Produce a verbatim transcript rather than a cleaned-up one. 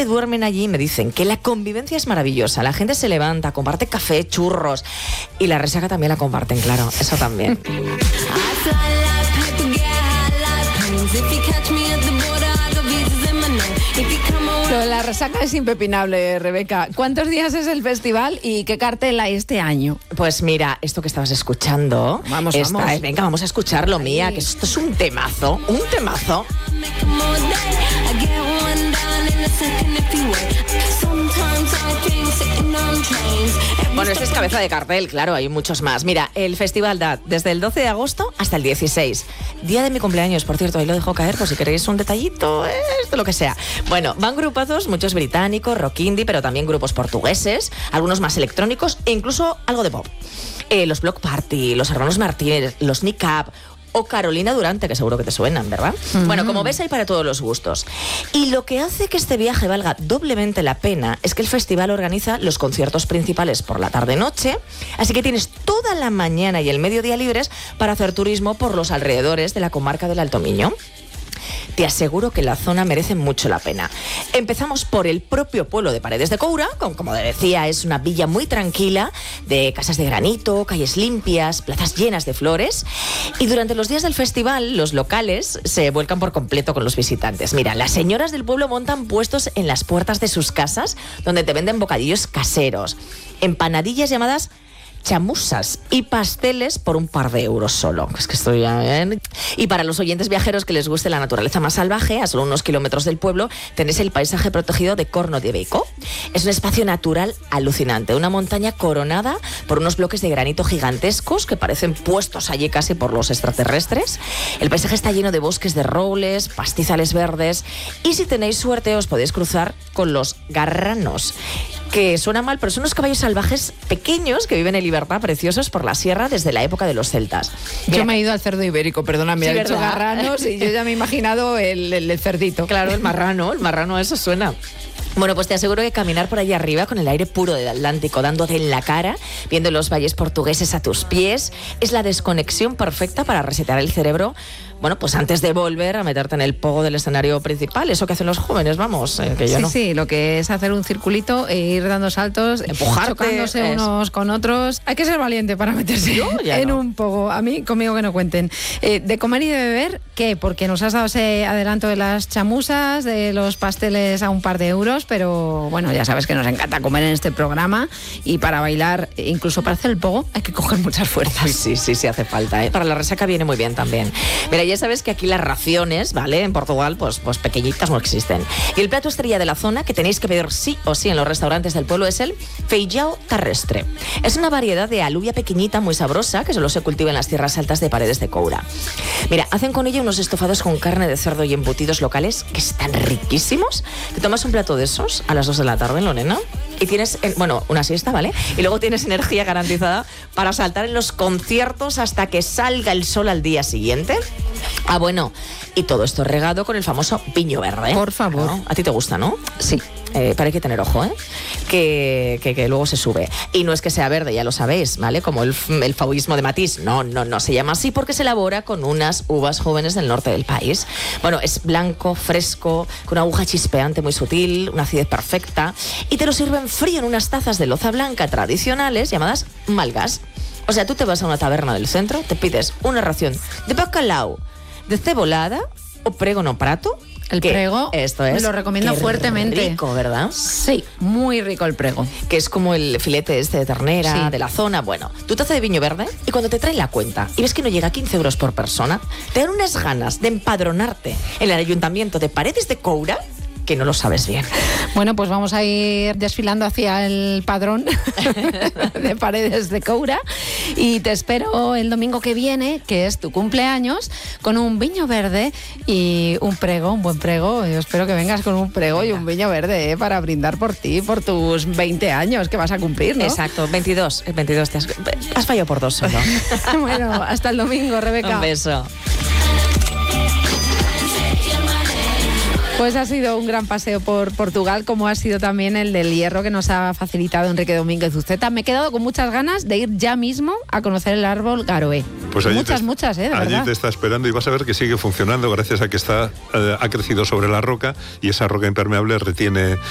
que duermen allí me dicen que la convivencia es maravillosa. La gente se levanta, comparte café, churros, y la resaca también la comparten, claro, eso también. Lo de la resaca es impepinable, Rebeca. ¿Cuántos días es el festival y qué cartel hay este año? Pues mira, esto que estabas escuchando, vamos, esta, vamos. venga, vamos a escucharlo, Mía, que esto es un temazo, un temazo. Bueno, este es cabeza de cartel, claro, hay muchos más. Mira, el festival da desde el doce de agosto hasta el dieciséis. Día de mi cumpleaños, por cierto, ahí lo dejo caer por si queréis un detallito, esto lo que sea. Bueno, van grupazos, muchos británicos, rock indie, pero también grupos portugueses, algunos más electrónicos e incluso algo de pop. Eh, los Block Party, los Hermanos Martínez, los Nick Cave o Carolina Durante, que seguro que te suenan, ¿verdad? Mm. Bueno, como ves, hay para todos los gustos. Y lo que hace que este viaje valga doblemente la pena es que el festival organiza los conciertos principales por la tarde-noche, así que tienes toda la mañana y el mediodía libres para hacer turismo por los alrededores de la comarca del Alto Miño. Te aseguro que la zona merece mucho la pena. Empezamos por el propio pueblo de Paredes de Coura, con, como decía, es una villa muy tranquila, de casas de granito, calles limpias, plazas llenas de flores. Y durante los días del festival, los locales se vuelcan por completo con los visitantes. Mira, las señoras del pueblo montan puestos en las puertas de sus casas, donde te venden bocadillos caseros, empanadillas llamadas chamusas y pasteles por un par de euros solo. Es que estoy bien. Y para los oyentes viajeros que les guste la naturaleza más salvaje, a solo unos kilómetros del pueblo tenéis el paisaje protegido de Corno de Beico. Es un espacio natural alucinante, una montaña coronada por unos bloques de granito gigantescos que parecen puestos allí casi por los extraterrestres. El paisaje está lleno de bosques de robles, pastizales verdes, y si tenéis suerte os podéis cruzar con los garranos, que suena mal, pero son unos caballos salvajes pequeños que viven en libertad, preciosos por la sierra desde la época de los celtas. Mira, yo me he ido al cerdo ibérico, perdóname, sí, he dicho garranos y yo ya me he imaginado el, el, el cerdito. Claro, el marrano, el marrano, eso suena. Bueno, pues te aseguro que caminar por allí arriba con el aire puro del Atlántico dándote en la cara, viendo los valles portugueses a tus pies, es la desconexión perfecta para resetear el cerebro. Bueno, pues antes de volver a meterte en el pogo del escenario principal, eso que hacen los jóvenes, vamos, eh, que yo sí, no. Sí, lo que es hacer un circulito e ir dando saltos, empujarte, chocándose es. unos con otros. Hay que ser valiente para meterse en no. un pogo. A mí, conmigo que no cuenten. Eh, de comer y de beber, ¿qué? Porque nos has dado ese adelanto de las chamusas, de los pasteles a un par de euros, pero bueno, ya sabes que nos encanta comer en este programa, y para bailar, incluso para hacer el pogo, hay que coger muchas fuerzas. Sí, sí, sí hace falta, ¿eh? Para la resaca viene muy bien también. Mira, ya sabes que aquí las raciones, ¿vale? En Portugal, pues, pues pequeñitas no existen. Y el plato estrella de la zona, que tenéis que pedir sí o sí en los restaurantes del pueblo, es el feijão terrestre. Es una variedad de alubia pequeñita, muy sabrosa, que solo se cultiva en las tierras altas de Paredes de Coura. Mira, hacen con ella unos estofados con carne de cerdo y embutidos locales que están riquísimos. Te tomas un plato de esos a las dos de la tarde, Lorena, y tienes, bueno, una siesta, ¿vale? Y luego tienes energía garantizada para saltar en los conciertos hasta que salga el sol al día siguiente. Ah, bueno, y todo esto regado con el famoso viño verde. Por favor. ¿No? A ti te gusta, ¿no? Sí. Eh, pero hay que tener ojo, ¿eh? Que, que, que luego se sube. Y no es que sea verde, ya lo sabéis, ¿vale? Como el, el fauvismo de Matisse. No, no, no. Se llama así porque se elabora con unas uvas jóvenes del norte del país. Bueno, es blanco, fresco, con una aguja chispeante muy sutil, una acidez perfecta. Y te lo sirven frío en unas tazas de loza blanca tradicionales llamadas malgas. O sea, tú te vas a una taberna del centro, te pides una ración de bacalao, de cebolada o prego no prato. El prego, esto es, lo recomiendo qué fuertemente. Rico, ¿verdad? Sí, muy rico el prego. Que es como el filete este de ternera, sí. de la zona. Bueno, tu taza de viño verde, y cuando te traen la cuenta y ves que no llega a quince euros por persona, te dan unas ganas de empadronarte en el ayuntamiento de Paredes de Coura, que no lo sabes bien. Bueno, pues vamos a ir desfilando hacia el padrón de Paredes de Coura, y te espero el domingo que viene, que es tu cumpleaños, con un viño verde y un prego, un buen prego. Yo espero que vengas con un prego Venga. y un viño verde, ¿eh? Para brindar por ti, por tus veinte años que vas a cumplir, ¿no? Exacto, veintidós, veintidós te has, has fallado por dos solo. Bueno, hasta el domingo, Rebeca. Un beso. Pues ha sido un gran paseo por Portugal, como ha sido también el del hierro que nos ha facilitado Enrique Domínguez Uceta. Me he quedado con muchas ganas de ir ya mismo a conocer el árbol Garoé. Pues muchas, te, muchas, ¿eh? De allí verdad. te está esperando y vas a ver que sigue funcionando gracias a que está eh, ha crecido sobre la roca, y esa roca impermeable retiene